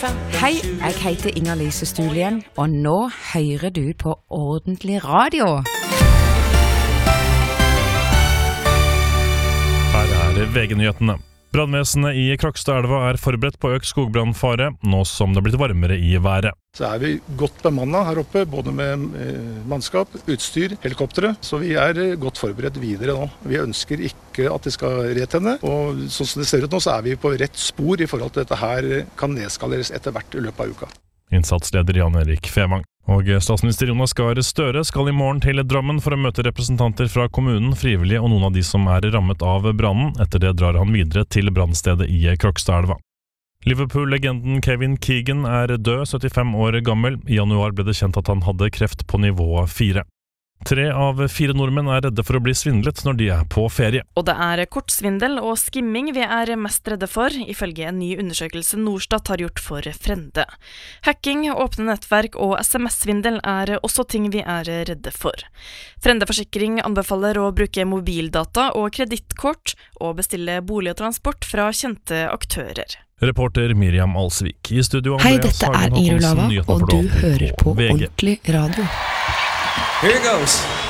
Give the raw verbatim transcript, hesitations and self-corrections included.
Hei, jeg heter Inger-Lise Stulien, og nå hører du på Ordentlig Radio. Her er V G-nyhetene. Brandvesenet i Krokstadelva er forberedt på økt skogbrannfare, nå som det er blitt varmere i været. Så er vi godt bemannet her oppe, både med mannskap, utstyr, helikoptere, så vi er godt forberedt videre nå. Vi ønsker ikke at det skal retenne, og sånn som det ser ut nå, så er vi på rett spor i forhold til at dette her kan nedskaleres etter hvert i løpet av uka. Innsatsleder Jan Erik Fevang. Og statsminister Jonas Gahr Støre skal i morgen til Drammen for å møte representanter fra kommunen, frivillige og noen av de som er rammet av brannen. Etter det drar han videre til brannstedet i Krokstadelva. Liverpool-legenden Kevin Keegan er død, syttifem år gammel. I januar ble det kjent at han hadde kreft på nivå fire. Tre av fire nordmenn er redde for å bli svindlet når de er på ferie. Og det er kortsvindel og skimming vi er mest redde for, ifølge en ny undersøkelse Norstat har gjort for Frende. Hacking, åpne nettverk og S M S-svindel er også ting vi er redde for. Frende Forsikring anbefaler å bruke mobildata og kredittkort og bestille bolig og transport fra kjente aktører. Reporter Miriam Alsvik. I studio Hei, dette er Inger Olava, og du hører på Ordentlig Radio. Here it goes.